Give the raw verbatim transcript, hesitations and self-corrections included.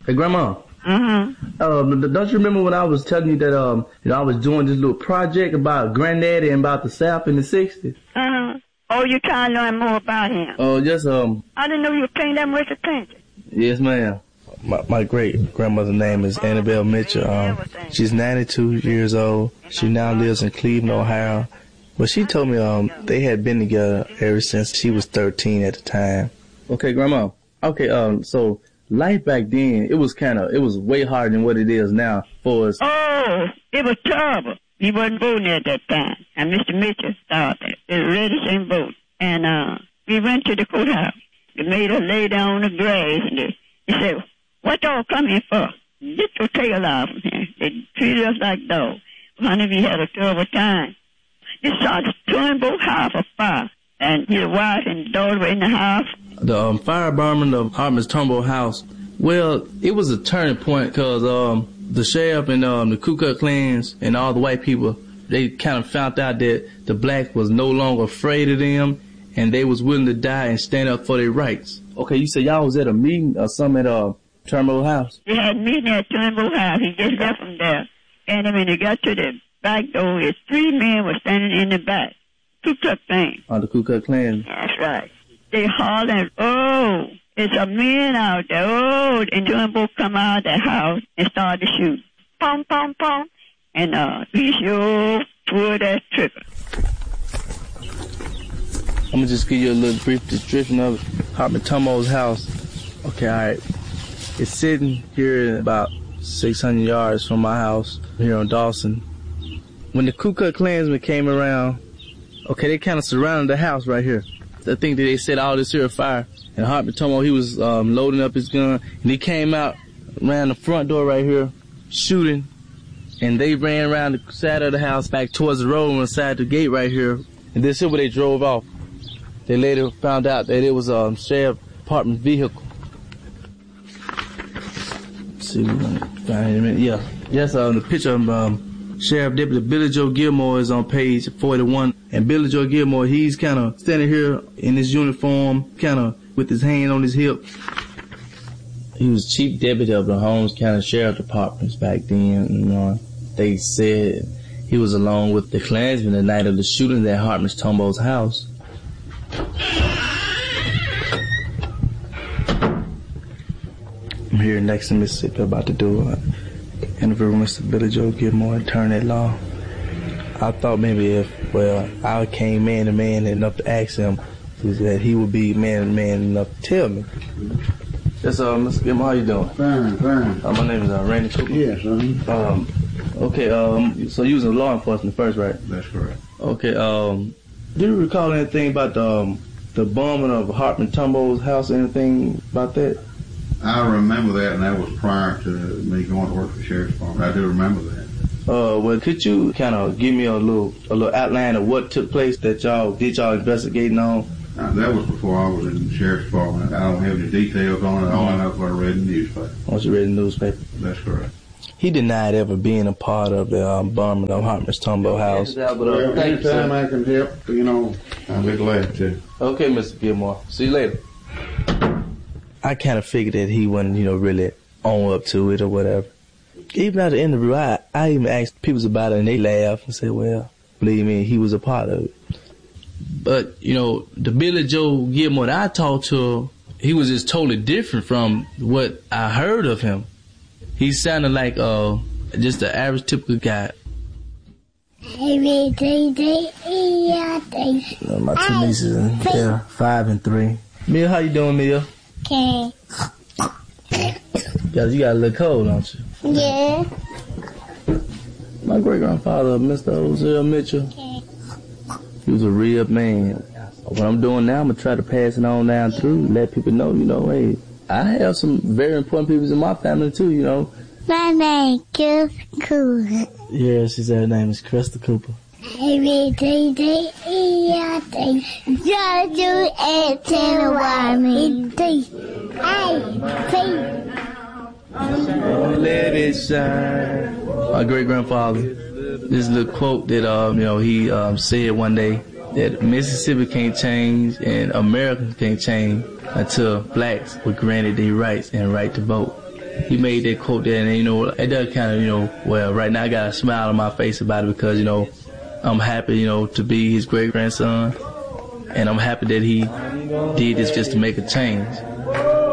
Hey, Grandma. Mm-hmm. Um, don't you remember when I was telling you that um, you know, I was doing this little project about Granddaddy and about the South in the sixties? Uh-huh. Oh, you trying to learn more about him? Oh, just um. I didn't know you were paying that much attention. Yes, ma'am. My, my great grandmother's name is Annabelle Mitchell. Um, she's ninety-two years old. She now lives in Cleveland, Ohio. But she told me um they had been together ever since she was thirteen at the time. Okay, Grandma. Okay, um, so life back then, it was kind of, it was way harder than what it is now for us. Oh, it was terrible. He wasn't voting at that time. And Mister Mitchell started. It was ready to vote. And uh, we went to the courthouse. They made us lay down on the grass. And they, they said, what y'all come here for? Get your tail off from here. They treated us like dogs. Honey, we had a terrible time. They started throwing both half of fire. And his wife and daughter were in the house. The um, fire bombing of Hartman's Tumble House, well, it was a turning point because um, the sheriff and um, the Ku Klux Klans and all the white people, they kind of found out that the blacks was no longer afraid of them and they was willing to die and stand up for their rights. Okay, you said y'all was at a meeting or something at uh, Turnbull House? They had a meeting at Turnbull House. He just left from there. And when they got to the back door, his three men were standing in the back. Ku Klux Klan. Oh, the Ku Klux Klan. That's right. They hollered, oh, it's a man out there, oh, and Turnbull come out of the house and started to shoot. Pom, pom, pom. And, uh, he sure pulled that trigger. I'm gonna just give you a little brief description of Hartman Tumbo's house. Okay, alright. It's sitting here about six hundred yards from my house here on Dawson. When the Ku Klux Klansmen came around, okay, they kind of surrounded the house right here. I think that they set all this here afire. And Hartman Tumbo, he was um, loading up his gun, and he came out, ran the front door right here, shooting, and they ran around the side of the house back towards the road on the side of the gate right here. And this is where they drove off. They later found out that it was a um, sheriff department vehicle. Let's see, we're gonna find it in a minute. Yeah, yes, uh, the picture of um, Sheriff Deputy Billy Joe Gilmore is on page forty-one. And Billy Joe Gilmore, he's kind of standing here in his uniform, kind of with his hand on his hip. He was chief deputy of the Holmes County Sheriff Departments back then. You know, they said he was along with the Klansmen the night of the shooting at Hartman's Tumbo's house. I'm here next to Mississippi about to do an interview with Mister Billy Joe Gilmore, attorney at law. I thought maybe if, well, I came man to man enough to ask him, that he would be man to man enough to tell me. Yes, uh, Mister Gilmore, how you doing? Fine, fine. Uh, my name is uh, Randy Cooper. Yes, uh-huh. Um, okay, um, so you was in law enforcement first, right? That's correct. Okay, um, do you recall anything about the, um, the bombing of Hartman Tumbo's house, anything about that? I remember that, and that was prior to me going to work for the Sheriff's Department. I do remember that. Uh, well, could you kind of give me a little, a little outline of what took place that y'all, did y'all investigating on? Uh, that was before I was in the Sheriff's Department. I don't have any details on it. All I know is what I read in the newspaper. Once you read the newspaper? That's correct. He denied ever being a part of the um, bombing of Hartman's Tumbo house. Well, anytime I can help, you know, I'll be glad to. Okay, Mister Gilmore. See you later. I kind of figured that he wasn't, you know, really on up to it or whatever. Even at the interview, I, I even asked people about it, and they laughed and said, well, believe me, he was a part of it. But, you know, the Billy Joe Gilmore that I talked to, he was just totally different from what I heard of him. He sounded like uh, just an average, typical guy. Uh, my two nieces, they're five and three. Mia, how you doing, Mia? Okay. Yeah, you got a little cold, don't you? Yeah. My great-grandfather, Mister Ozell Mitchell, Okay. he was a real man. What I'm doing now, I'm going to try to pass it on down through, let people know, you know, hey, I have some very important people in my family, too, you know. My name is Cooper. Yeah, she said her name is Krista Cooper. Every day, day, yeah, day. Just do it till one day. Oh, let it shine. My great-grandfather, this little quote that, um, you know, he um, said one day, that Mississippi can't change and America can't change until blacks were granted their rights and right to vote. he made that quote there, and you know, it does kind of, you know, well, right now I got a smile on my face about it because, you know, I'm happy, you know, to be his great grandson, and I'm happy that he did this just to make a change.